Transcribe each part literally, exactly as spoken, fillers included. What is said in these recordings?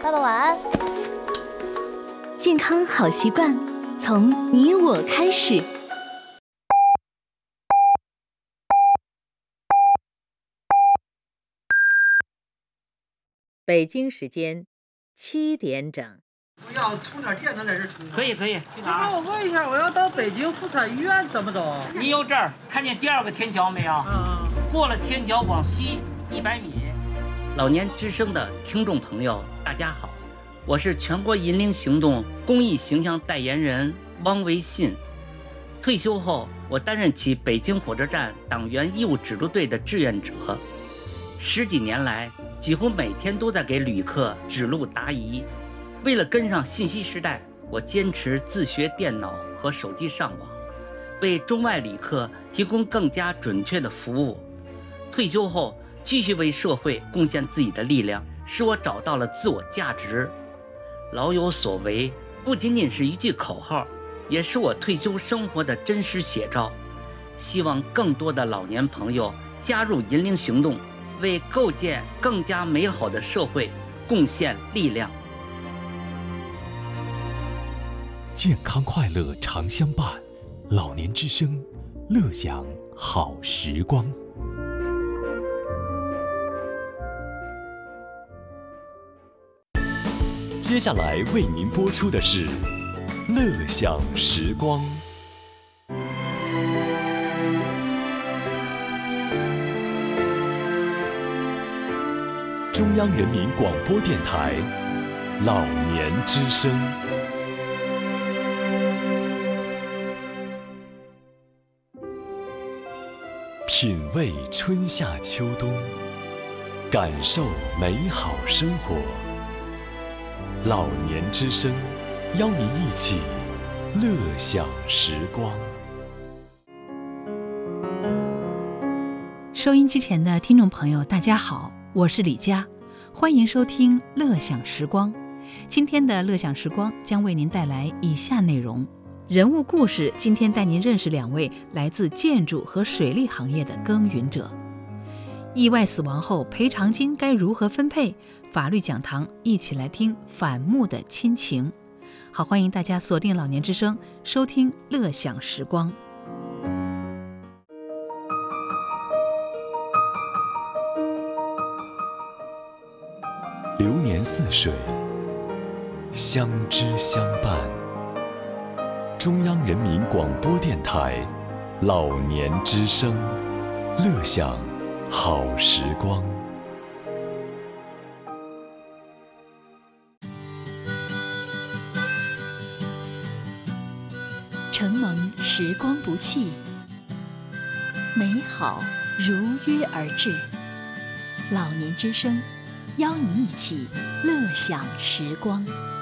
爸爸晚安。 健康好习惯，从你我开始。 北京时间七点整。 我要充点电能在这充。 可以可以，去哪儿？ 我问一下，我要到北京妇产医院怎么走？ 你有这儿看见第二个天桥没有？ 嗯。 过了天桥往西一百米。 老年之声的听众朋友，大家好，我是全国银龄行动公益形象代言人汪维信。退休后，我担任起北京火车站党员义务指路队的志愿者，十几年来，几乎每天都在给旅客指路答疑。为了跟上信息时代，我坚持自学电脑和手机上网，为中外旅客提供更加准确的服务。退休后，继续为社会贡献自己的力量，使我找到了自我价值。老有所为不仅仅是一句口号，也是我退休生活的真实写照。希望更多的老年朋友加入银龄行动，为构建更加美好的社会贡献力量。 健康快乐常相伴，老年之声，乐享好时光。接下来为您播出的是《乐享时光》。中央人民广播电台老年之声。品味春夏秋冬，感受美好生活。老年之声，邀您一起乐享时光。 收音机前的听众朋友，大家好，我是李佳，欢迎收听乐享时光。今天的乐享时光将为您带来以下内容。人物故事，今天带您认识两位来自建筑和水利行业的耕耘者。意外死亡后赔偿金该如何分配？法律讲堂一起来听反目的亲情。好，欢迎大家锁定老年之声，收听乐享时光。 流年似水，相知相伴。中央人民广播电台老年之声，乐享好时光。 承蒙时光不弃，美好如约而至。老年之声，邀您一起乐享时光。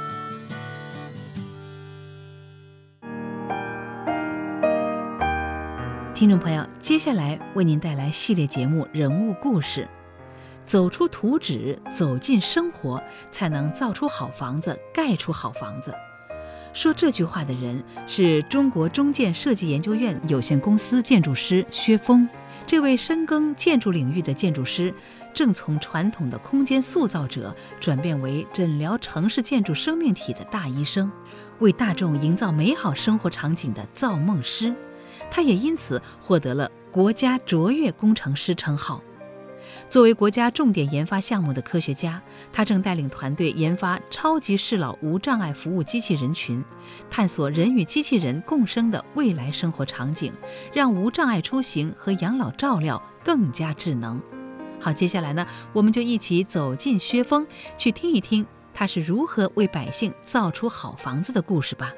听众朋友，接下来为您带来系列节目《人物故事》。走出图纸，走进生活，才能造出好房子，盖出好房子。说这句话的人是中国中建设计研究院有限公司建筑师薛峰。这位深耕建筑领域的建筑师，正从传统的空间塑造者转变为诊疗城市建筑生命体的大医生，为大众营造美好生活场景的造梦师。他也因此获得了国家卓越工程师称号。作为国家重点研发项目的科学家，他正带领团队研发超级适老无障碍服务机器人群，探索人与机器人共生的未来生活场景，让无障碍出行和养老照料更加智能。好，接下来呢，我们就一起走进薛峰，去听一听他是如何为百姓造出好房子的故事吧。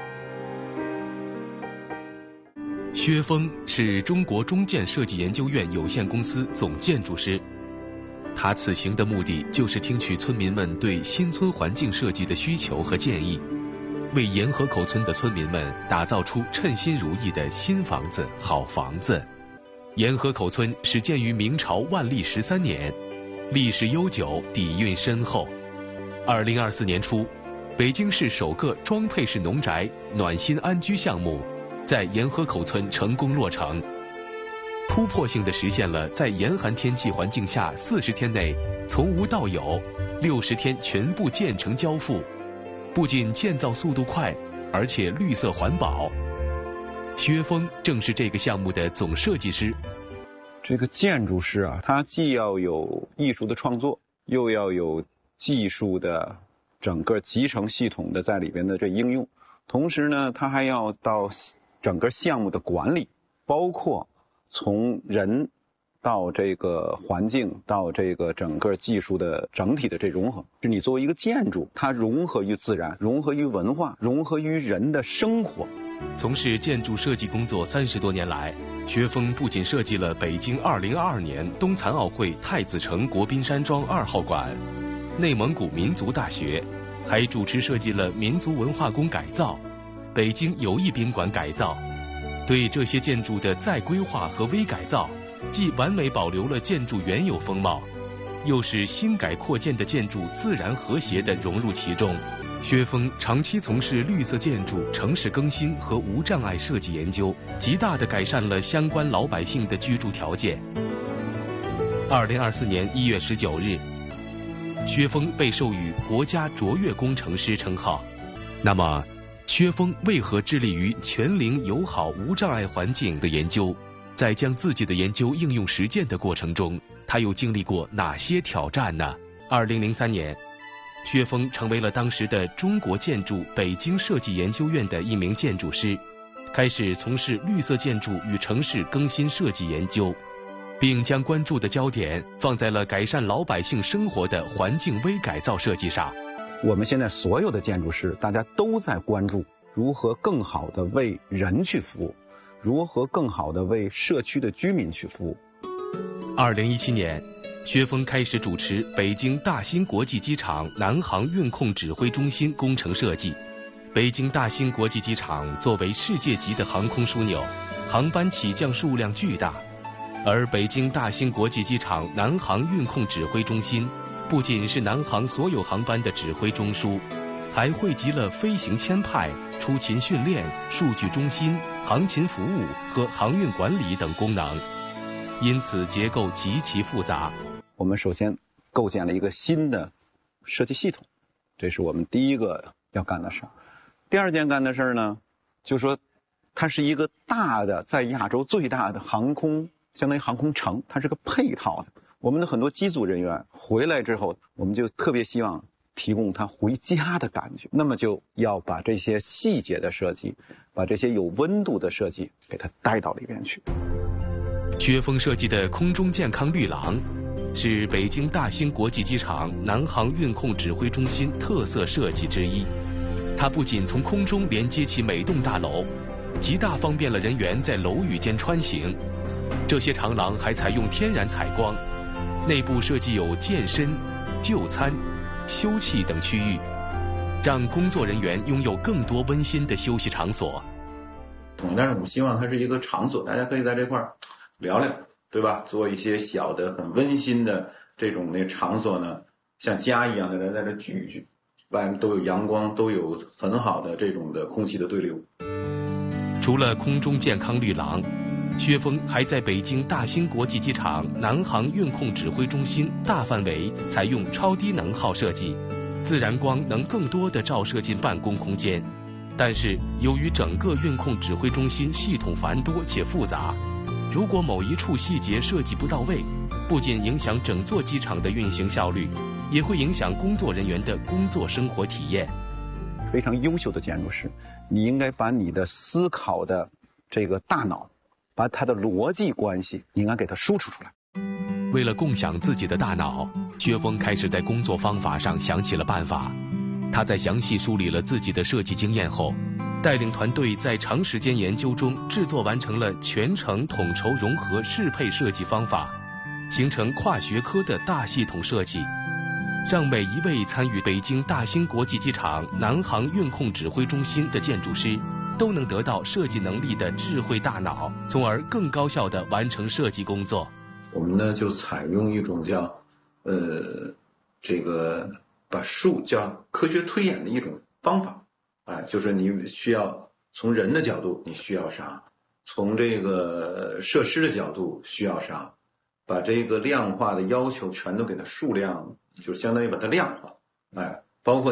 薛峰是中国中建设计研究院有限公司总建筑师，他此行的目的就是听取村民们对新村环境设计的需求和建议，为沿河口村的村民们打造出称心如意的新房子、好房子。沿河口村始建于明朝万历十三年，历史悠久，底蕴深厚。二零二四年初，北京市首个装配式农宅暖心安居项目在沿河口村成功落成。 突破性地实现了在严寒天气环境下四十天内从无到有，六十天全部建成交付。不仅建造速度快，而且绿色环保。薛峰正是这个项目的总设计师。 这个建筑师啊，他既要有艺术的创作，又要有技术的整个集成系统的在里边的这应用，同时呢，他还要到整个项目的管理，包括从人到这个环境到这个整个技术的整体的这融合。是你作为一个建筑，它融合于自然，融合于文化，融合于人的生活。 从事建筑设计工作三十多年来，薛峰不仅设计了北京二零二二年冬残奥会太子城国宾山庄二号馆、内蒙古民族大学，还主持设计了民族文化宫改造、北京友谊宾馆改造。对这些建筑的再规划和微改造，既完美保留了建筑原有风貌，又使新改扩建的建筑自然和谐地融入其中。薛峰长期从事绿色建筑、城市更新和无障碍设计研究，极大地改善了相关老百姓的居住条件。二零二四年一月十九日，薛峰被授予国家卓越工程师称号。那么，薛峰为何致力于全龄友好无障碍环境的研究？在将自己的研究应用实践的过程中，他又经历过哪些挑战呢？二零零三年，薛峰成为了当时的中国建筑北京设计研究院的一名建筑师，开始从事绿色建筑与城市更新设计研究，并将关注的焦点放在了改善老百姓生活的环境微改造设计上。 我们现在所有的建筑师，大家都在关注如何更好地为人去服务，如何更好地为社区的居民去服务。 二零一七年，薛峰开始主持北京大兴国际机场南航运控指挥中心工程设计。北京大兴国际机场作为世界级的航空枢纽，航班起降数量巨大，而北京大兴国际机场南航运控指挥中心不仅是南航所有航班的指挥中枢，还汇集了飞行签派、出勤训练、数据中心、航勤服务和航运管理等功能，因此结构极其复杂。 我们首先构建了一个新的设计系统，这是我们第一个要干的事儿。第二件干的事儿呢，就是说它是一个大的，在亚洲最大的航空，相当于航空城，它是个配套的。我们的很多机组人员回来之后，我们就特别希望提供他回家的感觉，那么就要把这些细节的设计，把这些有温度的设计给它带到里边去。 薛峰设计的空中健康绿廊是北京大兴国际机场南航运控指挥中心特色设计之一。它不仅从空中连接起每栋大楼，极大方便了人员在楼宇间穿行。这些长廊还采用天然采光，内部设计有健身、就餐、休憩等区域，让工作人员拥有更多温馨的休息场所。 但是我们希望它是一个场所，大家可以在这块儿聊聊，对吧？做一些小的很温馨的这种那场所呢，像家一样的人在这聚一聚，外面都有阳光，都有很好的这种的空气的对流。 除了空中健康绿廊，薛峰还在北京大兴国际机场南航运控指挥中心大范围采用超低能耗设计，自然光能更多地照射进办公空间。但是由于整个运控指挥中心系统繁多且复杂，如果某一处细节设计不到位，不仅影响整座机场的运行效率，也会影响工作人员的工作生活体验。 非常优秀的建筑师，你应该把你的思考的这个大脑，把它的逻辑关系，你应该给它输出出来。 为了共享自己的大脑，薛峰开始在工作方法上想起了办法。他在详细梳理了自己的设计经验后，带领团队在长时间研究中制作完成了全程统筹融合适配设计方法，形成跨学科的大系统设计，让每一位参与北京大兴国际机场南航运控指挥中心的建筑师都能得到设计能力的智慧大脑，从而更高效地完成设计工作。 我们呢就采用一种叫呃这个把数叫科学推演的一种方法，哎，就是你需要从人的角度你需要啥， 从这个设施的角度需要啥，把这个量化的要求全都给它数量，就相当于把它量化，哎，包括